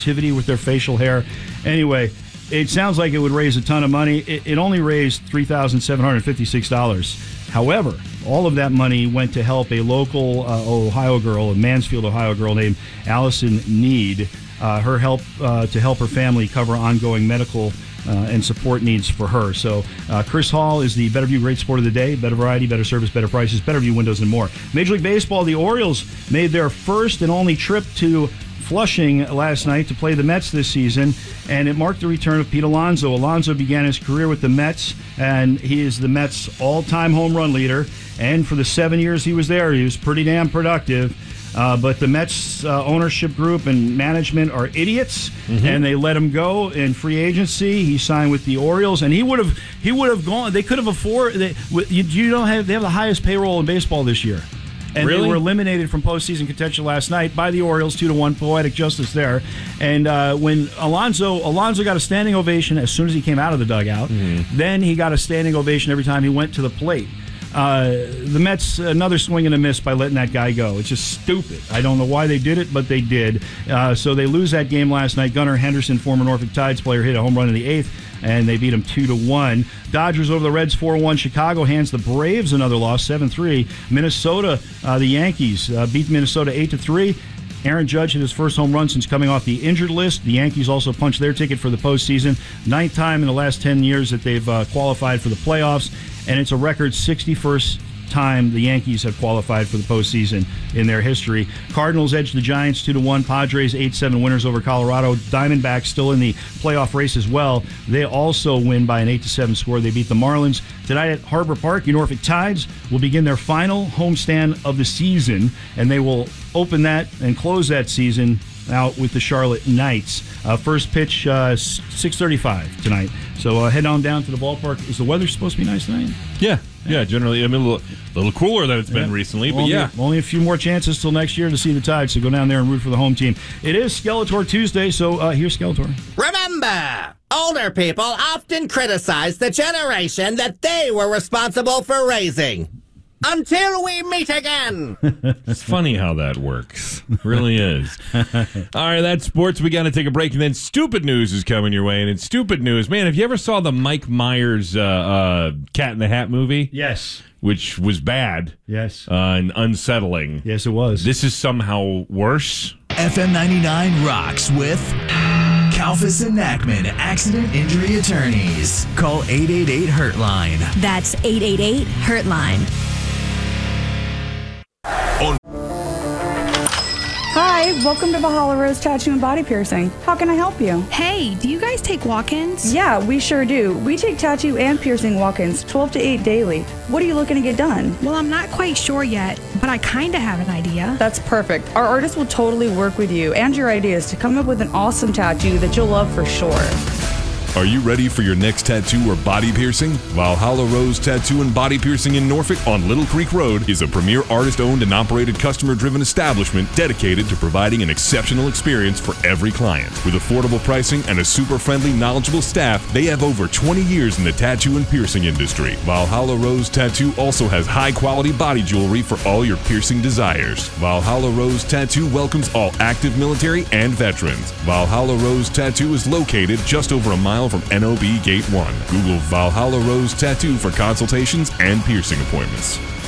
activity with their facial hair. Anyway, it sounds like it would raise a ton of money. It only raised $3,756. However, all of that money went to help a local Ohio girl, a Mansfield, Ohio girl named Allison Need. Her help to help her family cover ongoing medical and support needs for her. So Chris Hall is the Better View Great Sport of the Day. Better variety, better service, better prices, Better View windows, and more. Major League Baseball, the Orioles made their first and only trip to Flushing last night to play the Mets this season, and it marked the return of Pete Alonso. Alonso began his career with the Mets, and he is the Mets' all-time home run leader. And for the 7 years he was there, he was pretty damn productive. But the Mets ownership group and management are idiots, and they let him go in free agency. He signed with the Orioles, and he would have gone. They could have afforded. They have the highest payroll in baseball this year. And really? They were eliminated from postseason contention last night by the Orioles, 2-1, poetic justice there. And when Alonso got a standing ovation as soon as he came out of the dugout. Then he got a standing ovation every time he went to the plate. The Mets, another swing and a miss by letting that guy go. It's just stupid. I don't know why they did it, but they did. So they lose that game last night. Gunnar Henderson, former Norfolk Tides player, hit a home run in the 8th, and they beat him 2-1. Dodgers over the Reds 4-1. Chicago hands the Braves another loss, 7-3. Minnesota, the Yankees beat Minnesota 8-3. Aaron Judge hit his first home run since coming off the injured list. The Yankees also punched their ticket for the postseason. 9th time in the last 10 years that they've qualified for the playoffs, and it's a record 61st time the Yankees have qualified for the postseason in their history. Cardinals edged the Giants 2-1. Padres 8-7 winners over Colorado. Diamondbacks still in the playoff race as well. They also win by an 8-7 score. They beat the Marlins. Tonight at Harbor Park, your Norfolk Tides will begin their final homestand of the season, and they will open that and close that season out with the Charlotte Knights. First pitch 6:35 tonight. So head on down to the ballpark. Is the weather supposed to be nice tonight? Yeah, generally. I mean, a little cooler than it's been recently, but only a few more chances till next year to see the Tides, so go down there and root for the home team. It is Skeletor Tuesday, so here's Skeletor. Remember, older people often criticize the generation that they were responsible for raising. Until we meet again. It's funny how that works. It really is. All right, that's sports. We got to take a break, and then stupid news is coming your way. And it's stupid news. Man, have you ever saw the Mike Myers Cat in the Hat movie? Yes. Which was bad. Yes. And unsettling. Yes, it was. This is somehow worse. FM 99 rocks with Kalfas and Nachman Accident Injury Attorneys. Call 888-HURT-LINE. That's 888-HURT-LINE. Hi, welcome to Valhalla Rose Tattoo and Body Piercing. How can I help you? Hey, do you guys take walk-ins? Yeah, we sure do. We take tattoo and piercing walk-ins 12 to 8 daily. What are you looking to get done? Well, I'm not quite sure yet, but I kind of have an idea. That's perfect. Our artist will totally work with you and your ideas to come up with an awesome tattoo that you'll love for sure. Are you ready for your next tattoo or body piercing? Valhalla Rose Tattoo and Body Piercing in Norfolk on Little Creek Road is a premier artist-owned and operated customer-driven establishment dedicated to providing an exceptional experience for every client. With affordable pricing and a super-friendly, knowledgeable staff, they have over 20 years in the tattoo and piercing industry. Valhalla Rose Tattoo also has high-quality body jewelry for all your piercing desires. Valhalla Rose Tattoo welcomes all active military and veterans. Valhalla Rose Tattoo is located just over a mile from NOB Gate 1. Google Valhalla Rose Tattoo for consultations and piercing appointments.